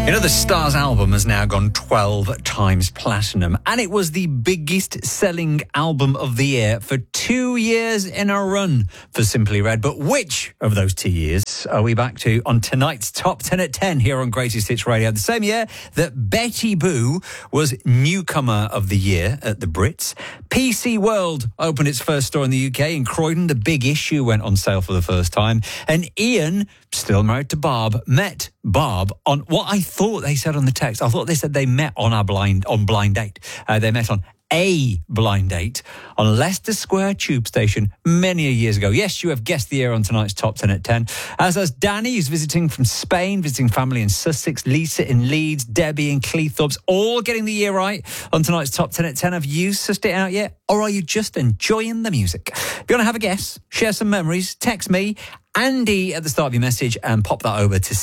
You know, the Stars album has now gone 12 times platinum, and it was the biggest selling album of the year for 2 years in a run for Simply Red. But which of those 2 years are we back to on tonight's Top 10 at 10 here on Greatest Hits Radio? The same year that Betty Boo was Newcomer of the Year at the Brits. PC World opened its first store in the UK in Croydon. The Big Issue went on sale for the first time. And Ian, still married to Barb, met Barb on what I thought they said on the text. I thought they said they met on blind date. They met on a blind date on Leicester Square Tube Station many years ago. Yes, you have guessed the year on tonight's Top 10 at 10. As does Danny, who's visiting from Spain, visiting family in Sussex, Lisa in Leeds, Debbie in Cleethorpes, all getting the year right on tonight's Top 10 at 10. Have you sussed it out yet? Or are you just enjoying the music? If you want to have a guess, share some memories, text me, Andy, at the start of your message, and pop that over to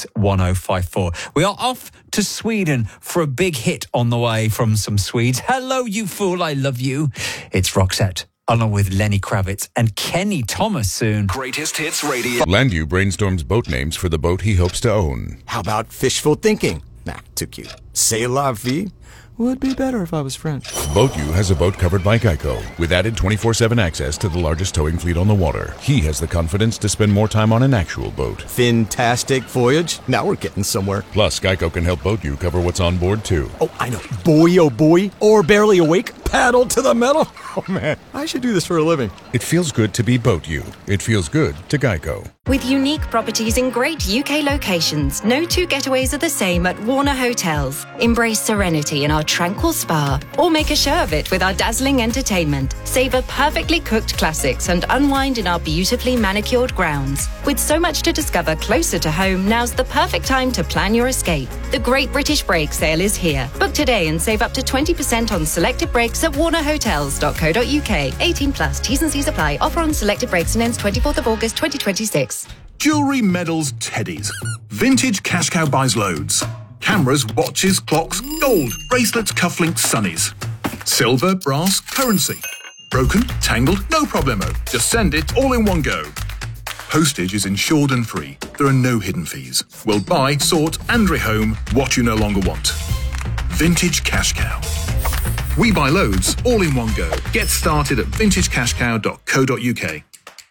61054. We are off to Sweden for a big hit on the way from some Swedes. Hello, you fool, I love you. It's Roxette, along with Lenny Kravitz and Kenny Thomas soon. Greatest Hits Radio. Landu brainstorms boat names for the boat he hopes to own. How about fishful thinking? Nah, too cute. C'est la vie? Would be better if I was French. BoatU has a boat covered by Geico, with added 24/7 access to the largest towing fleet on the water. He has the confidence to spend more time on an actual boat. Fantastic voyage. Now we're getting somewhere. Plus, Geico can help BoatU cover what's on board, too. Oh, I know. Boy, oh boy. Or barely awake. Paddle to the metal. Oh, man. I should do this for a living. It feels good to be BoatU. It feels good to Geico. With unique properties in great UK locations, no two getaways are the same at Warner Hotels. Embrace serenity in our tranquil spa, or make a show of it with our dazzling entertainment. Savor perfectly cooked classics and unwind in our beautifully manicured grounds. With so much to discover closer to home, now's the perfect time to plan your escape. The Great British Break sale is here. Book today and save up to 20% on selected breaks at warnerhotels.co.uk. 18 plus. T's and C's apply. Offer on selected breaks and ends 24th of August 2026. Jewellery, medals, teddies. Vintage Cash Cow buys loads. Cameras, watches, clocks, gold, bracelets, cufflinks, sunnies. Silver, brass, currency. Broken, tangled, no problemo. Just send it all in one go. Postage is insured and free. There are no hidden fees. We'll buy, sort and rehome what you no longer want. Vintage Cash Cow. We buy loads all in one go. Get started at vintagecashcow.co.uk.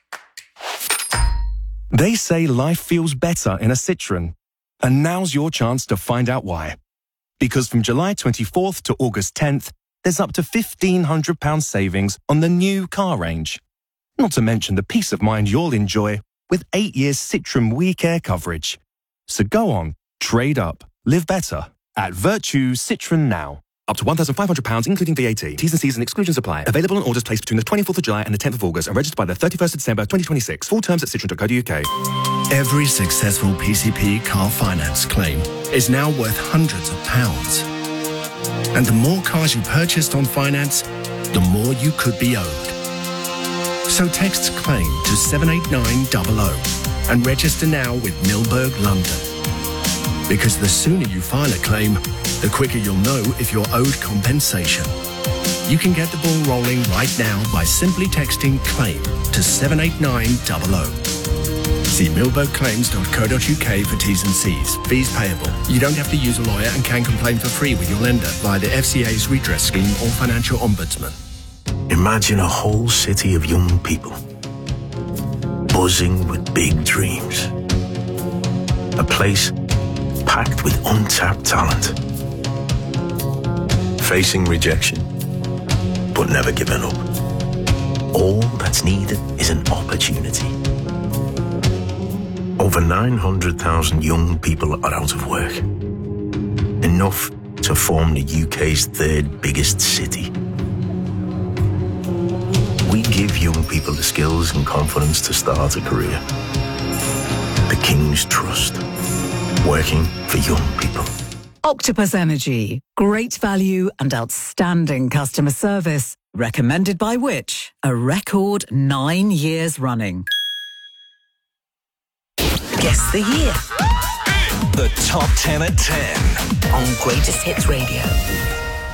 They say life feels better in a Citroën. And now's your chance to find out why. Because from July 24th to August 10th, there's up to £1,500 savings on the new car range. Not to mention the peace of mind you'll enjoy with 8 years Citroën WeCare coverage. So go on, trade up, live better at Virtue Citroën now. Up to £1,500 including VAT. T's and C's and exclusions apply. Available on orders placed between the 24th of July and the 10th of August and registered by the 31st of December 2026. Full terms at citroen.co.uk. Every successful PCP car finance claim is now worth hundreds of pounds. And the more cars you purchased on finance, the more you could be owed. So text claim to 78900 and register now with Milberg London. Because the sooner you file a claim, the quicker you'll know if you're owed compensation. You can get the ball rolling right now by simply texting claim to 78900. See milbergclaims.co.uk for T's and C's. Fees payable. You don't have to use a lawyer and can complain for free with your lender via the FCA's redress scheme or financial ombudsman. Imagine a whole city of young people buzzing with big dreams. A place packed with untapped talent. Facing rejection, but never giving up. All that's needed is an opportunity. Over 900,000 young people are out of work. Enough to form the UK's third biggest city. We give young people the skills and confidence to start a career. The King's Trust. Working for young people. Octopus Energy. Great value and outstanding customer service. Recommended by which? A record 9 years running. Guess the year. The Top 10 at 10 on Greatest Hits Radio.